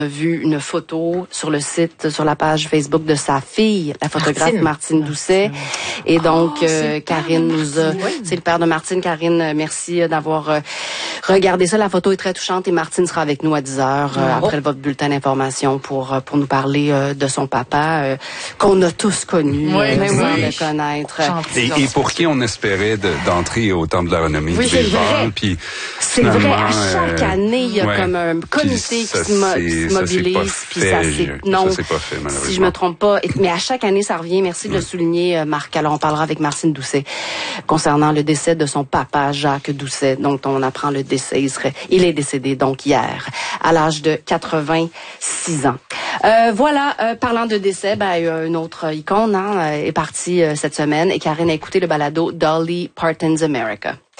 a vu une photo sur le site, sur la page Facebook de sa fille, la photographe Martine Doucet. Et donc, Karine nous a... C'est le père de Martine. Karine, merci d'avoir regardé ça. La photo est très touchante et Martine sera avec nous à 10h après votre bulletin d'information pour nous parler de son papa qu'on a tous connu, sans le connaître. Et pour qui on espérait d'entrer au Temple de la Renommée du Bénévole. C'est vrai, à chaque année, il y a comme un comité qui se mobilise. Puis ça c'est pas fait, malheureusement. Si je me trompe pas. Mais à chaque année, ça revient. Merci de le souligner, Marc. Alors, on parlera avec Martine Doucet concernant le décès de son papa, Jacques Doucet. Donc, on apprend le décès. Il est décédé, donc, hier, à l'âge de 86 ans. Parlant de décès, une autre icône est partie cette semaine. Et Karine a écouté le balado Dolly Parton's America.